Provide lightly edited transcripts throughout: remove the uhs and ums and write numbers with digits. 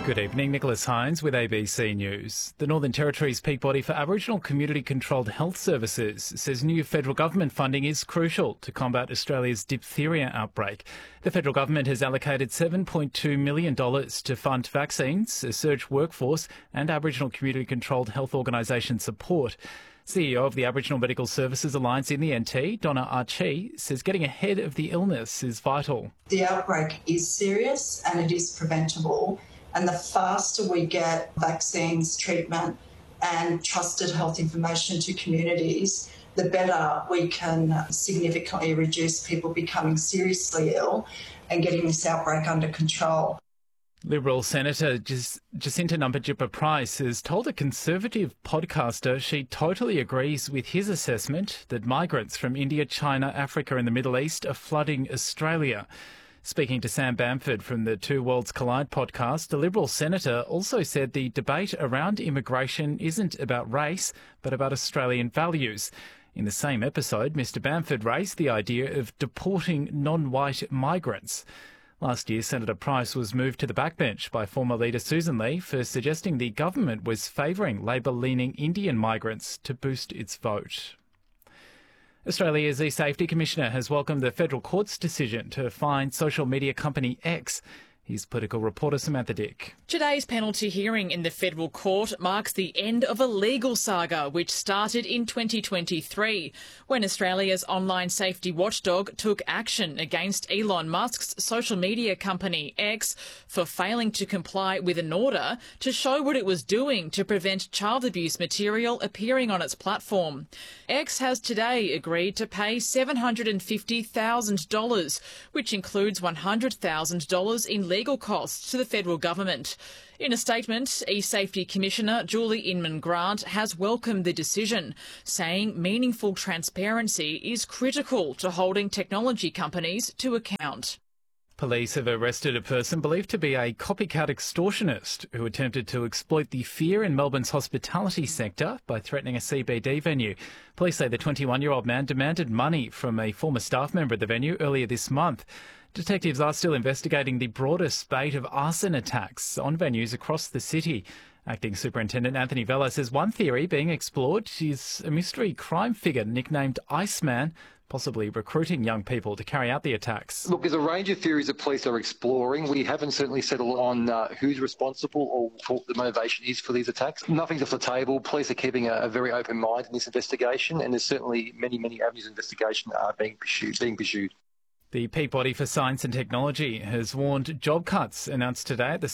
Good evening, Nicholas Hines with ABC News. The Northern Territory's peak body for Aboriginal community-controlled health services says new federal government funding is crucial to combat Australia's diphtheria outbreak. The federal government has allocated $7.2 million to fund vaccines, a surge workforce and Aboriginal community-controlled health organisation support. CEO of the Aboriginal Medical Services Alliance in the NT, Donna Archie, says getting ahead of the illness is vital. The outbreak is serious and it is preventable. And the faster we get vaccines, treatment and trusted health information to communities, the better we can significantly reduce people becoming seriously ill and getting this outbreak under control. Liberal Senator Jacinta Nampijinpa-Price has told a Conservative podcaster she totally agrees with his assessment that migrants from India, China, Africa and the Middle East are flooding Australia. Speaking to Sam Bamford from the Two Worlds Collide podcast, the Liberal Senator also said the debate around immigration isn't about race, but about Australian values. In the same episode, Mr Bamford raised the idea of deporting non-white migrants. Last year, Senator Price was moved to the backbench by former leader Susan Lee for suggesting the government was favouring Labor-leaning Indian migrants to boost its vote. Australia's eSafety Commissioner has welcomed the federal court's decision to fine social media company X. Here's political reporter Samantha Dick. Today's penalty hearing in the federal court marks the end of a legal saga which started in 2023 when Australia's online safety watchdog took action against Elon Musk's social media company X for failing to comply with an order to show what it was doing to prevent child abuse material appearing on its platform. X has today agreed to pay $750,000, which includes $100,000 in legal costs to the federal government. In a statement, eSafety Commissioner Julie Inman-Grant has welcomed the decision, saying meaningful transparency is critical to holding technology companies to account. Police have arrested a person believed to be a copycat extortionist who attempted to exploit the fear in Melbourne's hospitality sector by threatening a CBD venue. Police say the 21-year-old man demanded money from a former staff member at the venue earlier this month. Detectives are still investigating the broader spate of arson attacks on venues across the city. Acting Superintendent Anthony Vella says one theory being explored is a mystery crime figure nicknamed Iceman, possibly recruiting young people to carry out the attacks. Look, there's a range of theories that police are exploring. We haven't certainly settled on who's responsible or what the motivation is for these attacks. Nothing's off the table. Police are keeping a very open mind in this investigation, and there's certainly many avenues of investigation are being pursued. The peak body for science and technology has warned job cuts announced today at the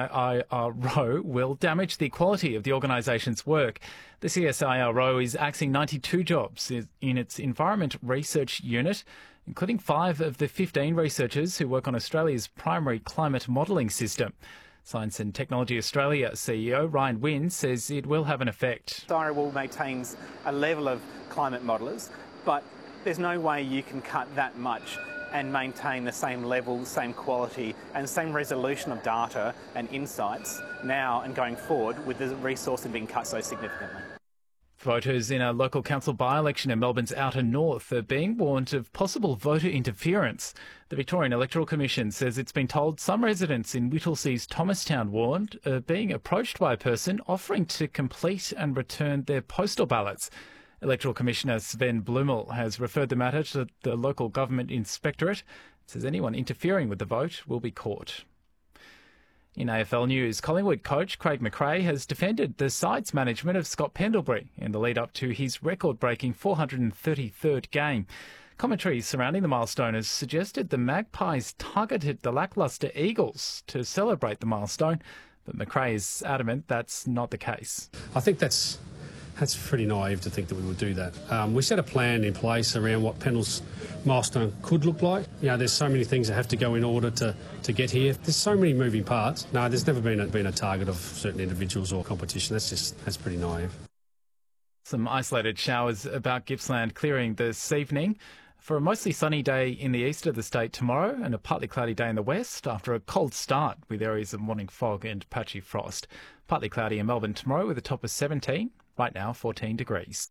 CSIRO will damage the quality of the organisation's work. The CSIRO is axing 92 jobs in its Environment Research Unit, including 5 of the 15 researchers who work on Australia's primary climate modelling system. Science and Technology Australia CEO Ryan Wynne says it will have an effect. CSIRO maintains a level of climate modellers, but there's no way you can cut that much and maintain the same level, same quality and same resolution of data and insights now and going forward with the resources being cut so significantly. Voters in a local council by-election in Melbourne's outer north are being warned of possible voter interference. The Victorian Electoral Commission says it's been told some residents in Whittlesea's Thomastown ward are being approached by a person offering to complete and return their postal ballots. Electoral Commissioner Sven Blumel has referred the matter to the local government inspectorate. It says anyone interfering with the vote will be caught. In AFL news, Collingwood coach Craig McRae has defended the side's management of Scott Pendlebury in the lead-up to his record-breaking 433rd game. Commentary surrounding the milestone has suggested the Magpies targeted the lacklustre Eagles to celebrate the milestone, but McRae is adamant that's not the case. I think that's pretty naive to think that we would do that. We set a plan in place around what Pendle's milestone could look like. You know, there's so many things that have to go in order to get here. There's so many moving parts. No, there's never been a target of certain individuals or competition. That's pretty naive. Some isolated showers about Gippsland clearing this evening for a mostly sunny day in the east of the state tomorrow and a partly cloudy day in the west after a cold start with areas of morning fog and patchy frost. Partly cloudy in Melbourne tomorrow with a top of 17. Right now, 14 degrees.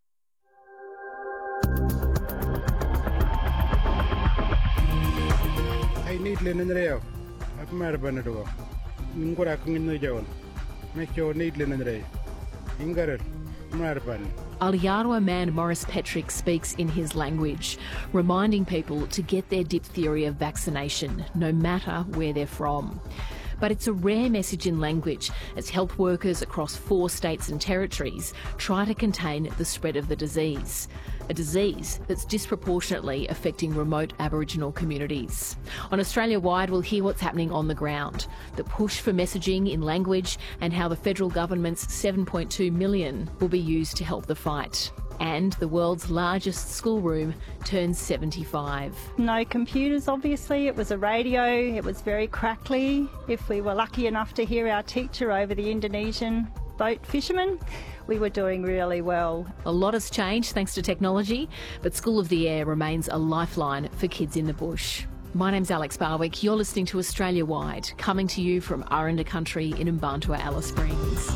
Hey, neat Linen Rayo. I'm Aotearoa man Morris Petrick speaks in his language, reminding people to get their diphtheria vaccination, no matter where they're from. But it's a rare message in language as health workers across 4 states and territories try to contain the spread of the disease. A disease that's disproportionately affecting remote Aboriginal communities. On Australia Wide, we'll hear what's happening on the ground, the push for messaging in language and how the federal government's $7.2 million will be used to help the fight. And the world's largest schoolroom turns 75. No computers, obviously. It was a radio. It was very crackly. If we were lucky enough to hear our teacher over the Indonesian boat fishermen, we were doing really well. A lot has changed thanks to technology, but School of the Air remains a lifeline for kids in the bush. My name's Alex Barwick. You're listening to Australia Wide, coming to you from Aranda Country in Mbantua, Alice Springs.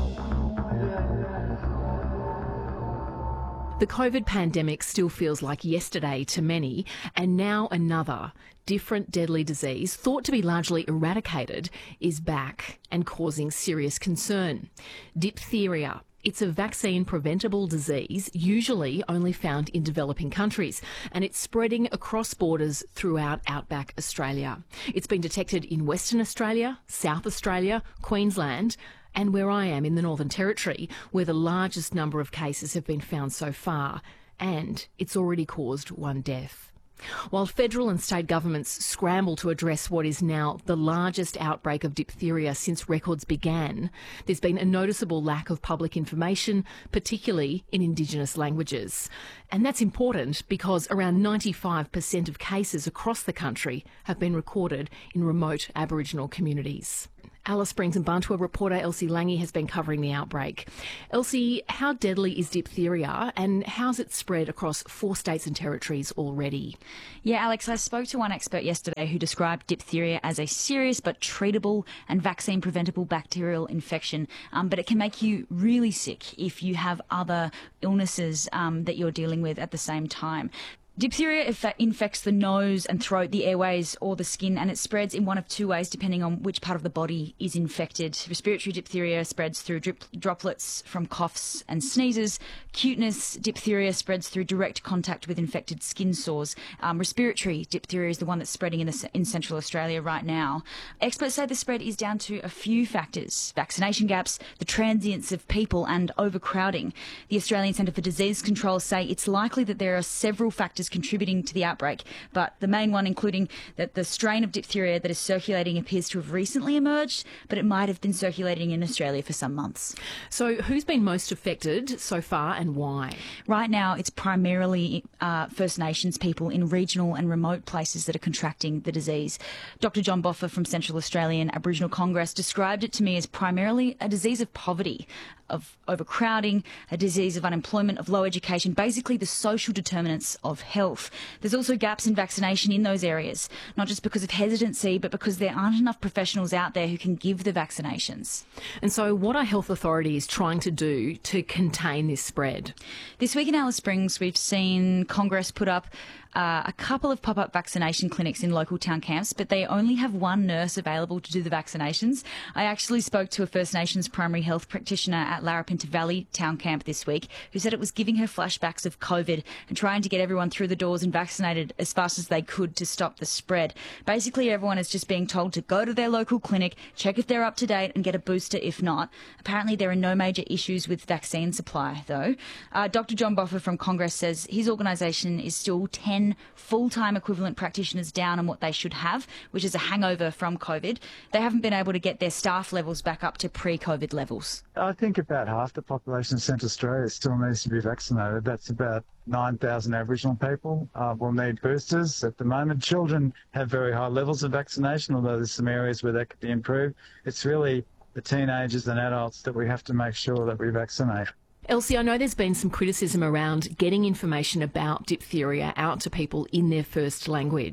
The COVID pandemic still feels like yesterday to many, and now another different deadly disease, thought to be largely eradicated, is back and causing serious concern. Diphtheria. It's a vaccine-preventable disease, usually only found in developing countries, and it's spreading across borders throughout outback Australia. It's been detected in Western Australia, South Australia, Queensland, and where I am in the Northern Territory, where the largest number of cases have been found so far, and it's already caused 1 death. While federal and state governments scramble to address what is now the largest outbreak of diphtheria since records began, there's been a noticeable lack of public information, particularly in Indigenous languages. And that's important because around 95% of cases across the country have been recorded in remote Aboriginal communities. Alice Springs and Mbantua reporter Elsie Lange has been covering the outbreak. Elsie, how deadly is diphtheria and how's it spread across 4 states and territories already? Yeah, Alex, I spoke to one expert yesterday who described diphtheria as a serious but treatable and vaccine-preventable bacterial infection, but it can make you really sick if you have other illnesses that you're dealing with at the same time. Diphtheria infects the nose and throat, the airways or the skin, and it spreads in one of 2 ways depending on which part of the body is infected. Respiratory diphtheria spreads through droplets from coughs and sneezes. Cuteness diphtheria spreads through direct contact with infected skin sores. Respiratory diphtheria is the one that's spreading in Central Australia right now. Experts say the spread is down to a few factors: vaccination gaps, the transience of people and overcrowding. The Australian Centre for Disease Control say it's likely that there are several factors contributing to the outbreak, but the main one including that the strain of diphtheria that is circulating appears to have recently emerged, but it might have been circulating in Australia for some months. So who's been most affected so far and why? Right now it's primarily First Nations people in regional and remote places that are contracting the disease. Dr John Boffa from Central Australian Aboriginal Congress described it to me as primarily a disease of poverty, of overcrowding, a disease of unemployment, of low education, basically the social determinants of health. There's also gaps in vaccination in those areas, not just because of hesitancy, but because there aren't enough professionals out there who can give the vaccinations. And so what are health authorities trying to do to contain this spread? This week in Alice Springs, we've seen Congress put up a couple of pop-up vaccination clinics in local town camps, but they only have 1 nurse available to do the vaccinations. I actually spoke to a First Nations primary health practitioner at Larapinta Valley town camp this week who said it was giving her flashbacks of COVID and trying to get everyone through the doors and vaccinated as fast as they could to stop the spread. Basically, everyone is just being told to go to their local clinic, check if they're up to date and get a booster if not. Apparently, there are no major issues with vaccine supply, though. Dr John Boffa from Congress says his organisation is still 10 full-time equivalent practitioners down on what they should have, which is a hangover from COVID. They haven't been able to get their staff levels back up to pre-COVID levels. I think about half the population of Central Australia still needs to be vaccinated. That's about 9,000 Aboriginal people will need boosters. At the moment, children have very high levels of vaccination, although there's some areas where that could be improved. It's really the teenagers and adults that we have to make sure that we vaccinate. Elsie, I know there's been some criticism around getting information about diphtheria out to people in their first language.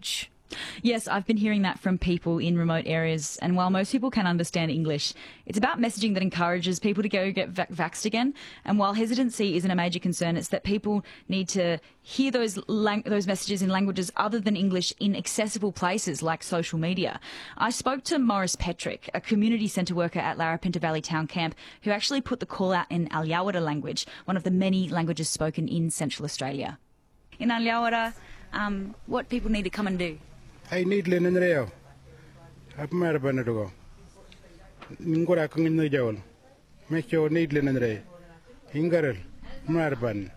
Yes, I've been hearing that from people in remote areas, and while most people can understand English, it's about messaging that encourages people to go get vaxxed again. And while hesitancy isn't a major concern, it's that people need to hear those messages in languages other than English in accessible places like social media. I spoke to Morris Petrick, a community centre worker at Larapinta Valley Town Camp, who actually put the call out in Alyawara language, one of the many languages spoken in Central Australia. In Alyawara, what people need to come and do? I need Lenandreo. I've met a Benedogo. Ngora Kung in the Jowl. Make your need Lenandre. Ingarel. Marban.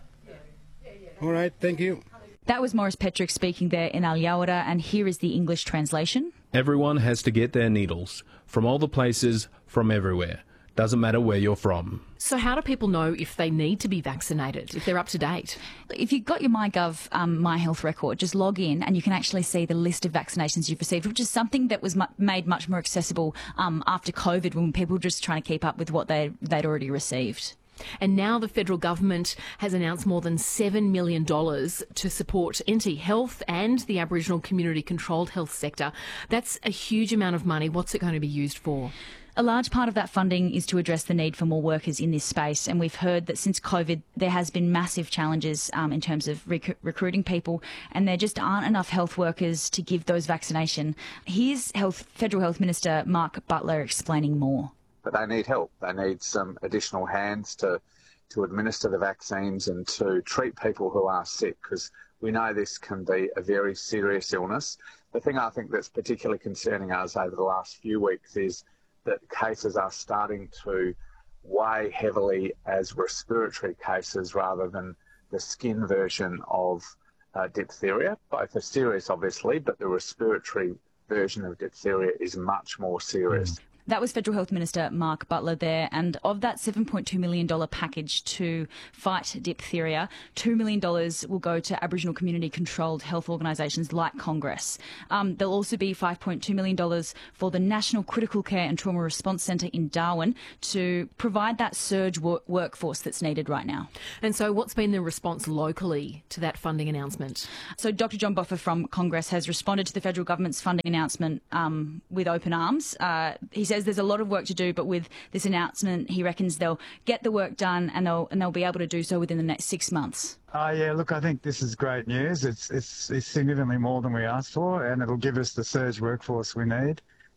All right, thank you. That was Morris Petrick speaking there in Alyawara, and here is the English translation. Everyone has to get their needles. From all the places, from everywhere. Doesn't matter where you're from. So how do people know if they need to be vaccinated, if they're up to date? If you've got your MyGov My Health record, just log in and you can actually see the list of vaccinations you've received, which is something that was made much more accessible after COVID, when people were just trying to keep up with what they'd already received. And now the federal government has announced more than $7 million to support NT Health and the Aboriginal community-controlled health sector. That's a huge amount of money. What's it going to be used for? A large part of that funding is to address the need for more workers in this space, and we've heard that since COVID there has been massive challenges in terms of recruiting people, and there just aren't enough health workers to give those vaccination. Here's Federal Health Minister Mark Butler explaining more. But they need help. They need some additional hands to administer the vaccines and to treat people who are sick, because we know this can be a very serious illness. The thing I think that's particularly concerning us over the last few weeks is that cases are starting to weigh heavily as respiratory cases rather than the skin version of diphtheria. Both are serious, obviously, but the respiratory version of diphtheria is much more serious. That was Federal Health Minister Mark Butler there, and of that $7.2 million package to fight diphtheria, $2 million will go to Aboriginal community-controlled health organisations like Congress. There'll also be $5.2 million for the National Critical Care and Trauma Response Centre in Darwin to provide that surge workforce that's needed right now. And so what's been the response locally to that funding announcement? So Dr John Boffa from Congress has responded to the federal government's funding announcement with open arms. He says there's a lot of work to do, but with this announcement, he reckons they'll get the work done and they'll be able to do so within the next 6 months. Yeah, look, I think this is great news. It's significantly more than we asked for, and it'll give us the surge workforce we need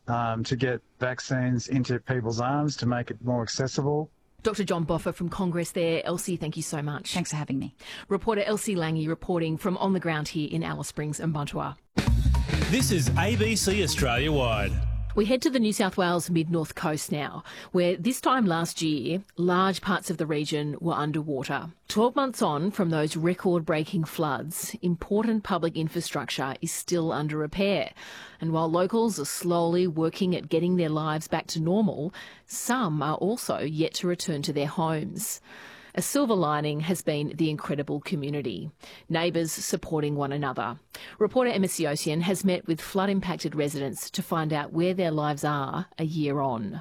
to get vaccines into people's arms, to make it more accessible. Dr John Boffa from Congress there. Elsie, thank you so much. Thanks for having me. Reporter Elsie Lange reporting from on the ground here in Alice Springs and Buntua. This is ABC Australia Wide. We head to the New South Wales mid-north coast now, where this time last year, large parts of the region were underwater. 12 months on from those record-breaking floods, important public infrastructure is still under repair. And while locals are slowly working at getting their lives back to normal, some are also yet to return to their homes. A silver lining has been the incredible community, neighbours supporting one another. Reporter Emma Siosian has met with flood-impacted residents to find out where their lives are a year on.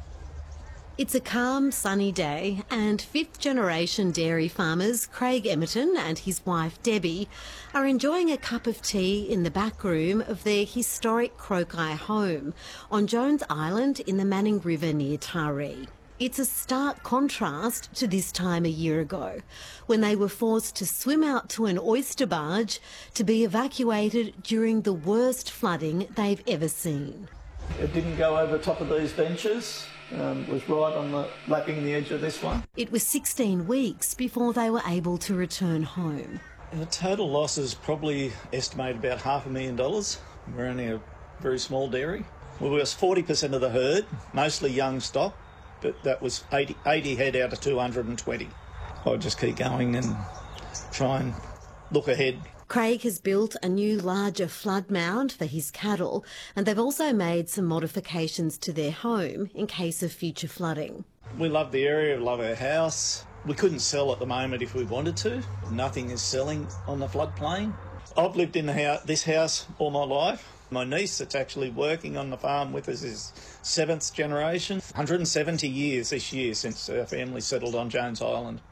It's a calm, sunny day, and fifth-generation dairy farmers Craig Emerton and his wife Debbie are enjoying a cup of tea in the back room of their historic Croki home on Jones Island in the Manning River near Taree. It's a stark contrast to this time a year ago, when they were forced to swim out to an oyster barge to be evacuated during the worst flooding they've ever seen. It didn't go over the top of these benches. It was right on lapping the edge of this one. It was 16 weeks before they were able to return home. The total loss is probably estimated about $500,000. We're only a very small dairy. We lost 40% of the herd, mostly young stock. But that was 80 head out of 220. I'll just keep going and try and look ahead. Craig has built a new, larger flood mound for his cattle, and they've also made some modifications to their home in case of future flooding. We love the area, we love our house. We couldn't sell at the moment if we wanted to. Nothing is selling on the floodplain. I've lived in this house all my life. My niece that's actually working on the farm with us is 7th generation. 170 years this year since our family settled on Jones Island.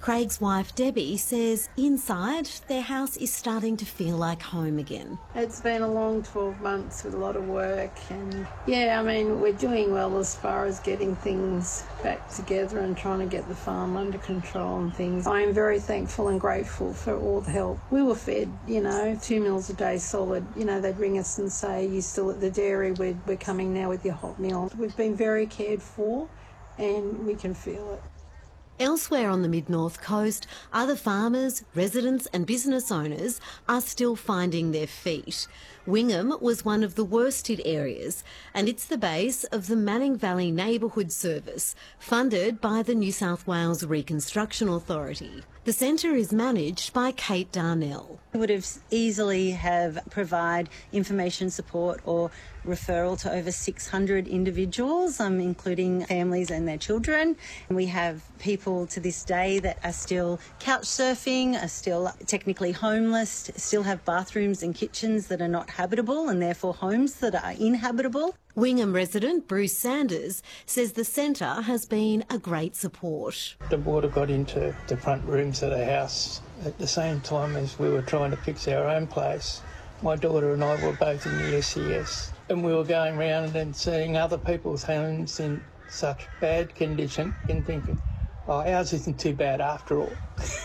Craig's wife Debbie says inside their house is starting to feel like home again. It's been a long 12 months with a lot of work, and yeah, I mean, we're doing well as far as getting things back together and trying to get the farm under control and things. I am very thankful and grateful for all the help. We were fed, 2 meals a day solid. They'd ring us and say, "You're still at the dairy, we're coming now with your hot meal." We've been very cared for and we can feel it. Elsewhere on the mid-north coast, other farmers, residents and business owners are still finding their feet. Wingham was one of the worst hit areas, and it's the base of the Manning Valley Neighbourhood Service, funded by the New South Wales Reconstruction Authority. The centre is managed by Kate Darnell. We would have easily provide information support or referral to over 600 individuals, including families and their children. And we have people to this day that are still couch surfing, are still technically homeless, still have bathrooms and kitchens that are not habitable and therefore homes that are inhabitable. Wingham resident Bruce Sanders says the centre has been a great support. The water got into the front rooms of the house at the same time as we were trying to fix our own place. My daughter and I were both in the SES, and we were going around and seeing other people's homes in such bad condition and thinking, ours isn't too bad after all.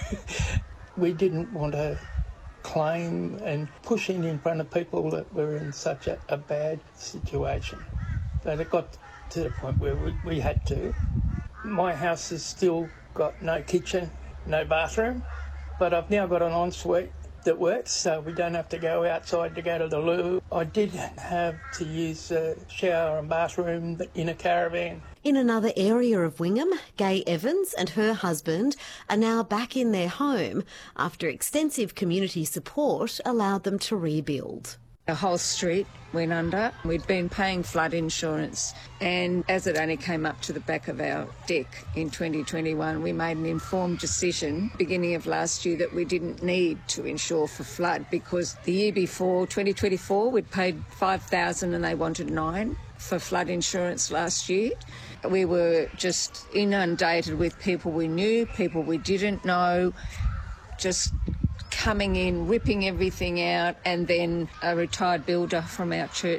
We didn't want to claim and push in front of people that were in such a bad situation. But it got to the point where we had to. My house has still got no kitchen, no bathroom, but I've now got an ensuite that works, so we don't have to go outside to go to the loo. I did have to use a shower and bathroom in a caravan. In another area of Wingham, Gay Evans and her husband are now back in their home after extensive community support allowed them to rebuild. The whole street went under. We'd been paying flood insurance, and as it only came up to the back of our deck in 2021, we made an informed decision beginning of last year that we didn't need to insure for flood, because the year before, 2024, we'd paid $5,000 and they wanted $9,000 for flood insurance last year. We were just inundated with people we knew, people we didn't know, just coming in, ripping everything out, and then a retired builder from our church